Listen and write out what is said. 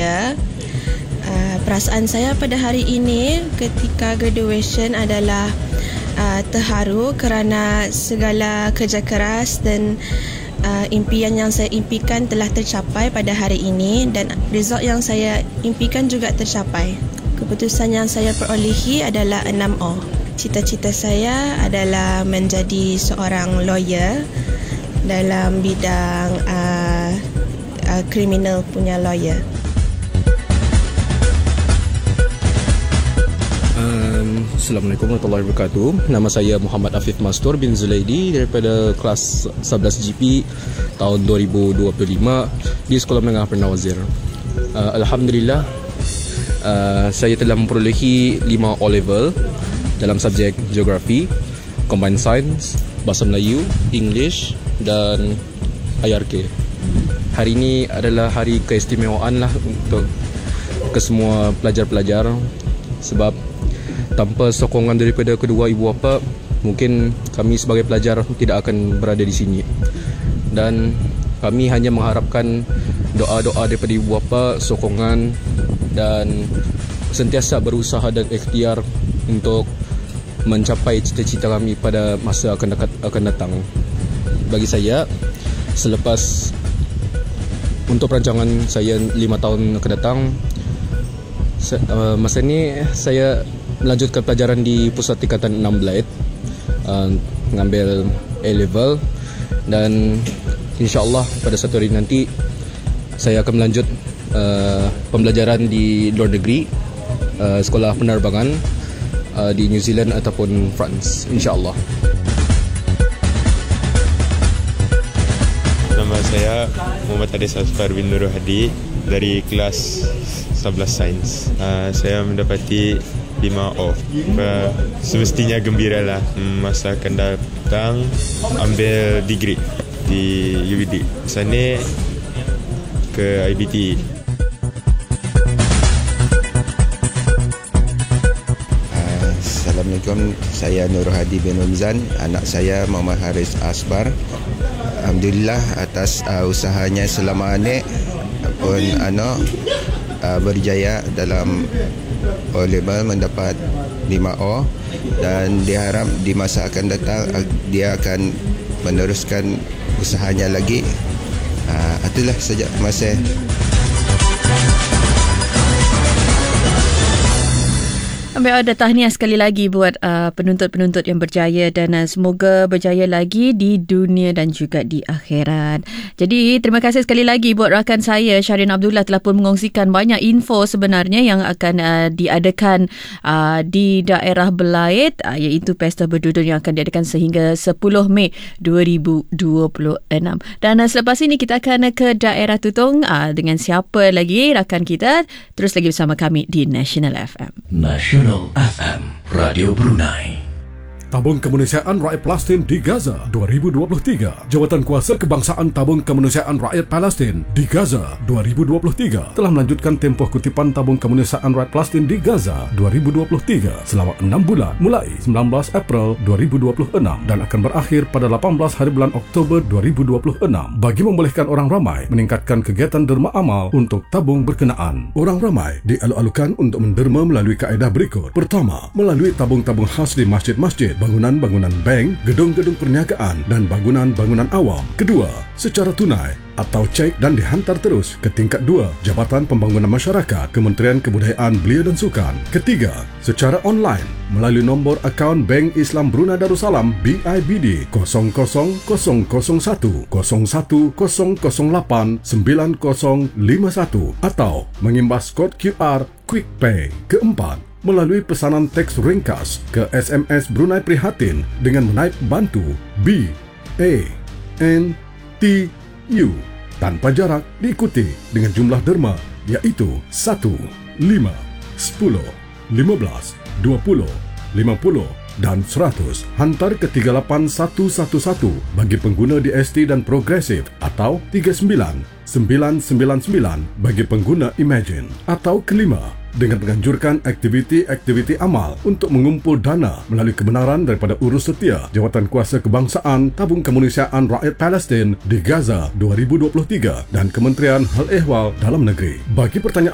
lawyer. Perasaan saya pada hari ini ketika graduation adalah terharu kerana segala kerja keras dan impian yang saya impikan telah tercapai pada hari ini dan result yang saya impikan juga tercapai. Keputusan yang saya perolehi adalah 6O. Cita-cita saya adalah menjadi seorang lawyer dalam bidang kriminal punya lawyer. Assalamualaikum warahmatullahi wabarakatuh. Nama saya Muhammad Afif Mastur bin Zulaidi daripada kelas 11 GP tahun 2025 di Sekolah Menengah Perdana Wazir. Alhamdulillah, saya telah memperolehi 5 O-level dalam subjek geografi, combined science, bahasa Melayu, English dan IRK. Hari ini adalah hari keistimewaan lah untuk kesemua pelajar-pelajar, sebab tanpa sokongan daripada kedua ibu bapa, mungkin kami sebagai pelajar tidak akan berada di sini. Dan kami hanya mengharapkan doa-doa daripada ibu bapa, sokongan dan sentiasa berusaha dan ikhtiar untuk mencapai cita-cita kami pada masa akan datang. Bagi saya, selepas untuk perancangan saya 5 tahun akan datang, masa ini saya melanjutkan pelajaran di Pusat Tingkatan 6 Belait, mengambil A-level, dan insyaAllah pada satu hari nanti saya akan melanjut pembelajaran di luar negeri, sekolah penerbangan di New Zealand ataupun France, insyaAllah. Nama saya Muhammad Adis Asfar bin Nurul Hadi dari kelas 11 Sains. Saya mendapati 5O. Semestinya gembiralah, masa akan datang ambil degree di UBD. Sana ke IBT. Assalamualaikum, saya Nur Hadi bin Umzan, anak saya Muhammad Haris Asbar. Alhamdulillah atas usahanya selama ini pun berjaya dalam O-level, mendapat 5O, dan diharap di masa akan datang dia akan meneruskan usahanya lagi. Itulah saja. Terima kasih. Ambil ada tahniah sekali lagi buat penuntut-penuntut yang berjaya, dan semoga berjaya lagi di dunia dan juga di akhirat. Jadi terima kasih sekali lagi buat rakan saya Syarin Abdullah telah pun mengongsikan banyak info sebenarnya yang akan diadakan di daerah Belait, iaitu Pesta Berdudun yang akan diadakan sehingga 10 Mei 2026. Dan selepas ini kita akan ke daerah Tutong dengan siapa lagi rakan kita. Terus lagi bersama kami di National FM. National FM, Radio Brunei. Tabung Kemanusiaan Rakyat Palestin di Gaza 2023. Jawatan Kuasa Kebangsaan Tabung Kemanusiaan Rakyat Palestin di Gaza 2023 telah melanjutkan tempoh kutipan Tabung Kemanusiaan Rakyat Palestin di Gaza 2023 selama 6 bulan mulai 19 April 2026 dan akan berakhir pada 18 hari bulan Oktober 2026 bagi membolehkan orang ramai meningkatkan kegiatan derma amal untuk tabung berkenaan. Orang ramai dialu-alukan untuk menderma melalui kaedah berikut. Pertama, melalui tabung-tabung khas di masjid-masjid, bangunan-bangunan bank, gedung-gedung perniagaan dan bangunan-bangunan awam. Kedua, secara tunai atau cek dan dihantar terus ke tingkat 2 Jabatan Pembangunan Masyarakat, Kementerian Kebudayaan Belia dan Sukan. Ketiga, secara online melalui nombor akaun Bank Islam Brunei Darussalam BIBD 0000101008 9051 atau mengimbas kod QR Quick Pay. Keempat, melalui pesanan teks ringkas ke SMS Brunei Prihatin dengan menaip bantu BANTU tanpa jarak diikuti dengan jumlah derma iaitu 1, 5, 10, 15, 20, 50 dan 100. Hantar ke 38111 bagi pengguna DST dan Progresif atau 39999 bagi pengguna Imagine. Atau kelima, dengan menganjurkan aktiviti-aktiviti amal untuk mengumpul dana melalui kebenaran daripada urus setia Jawatan Kuasa Kebangsaan Tabung Kemanusiaan Rakyat Palestin di Gaza 2023 dan Kementerian Hal Ehwal Dalam Negeri. Bagi pertanyaan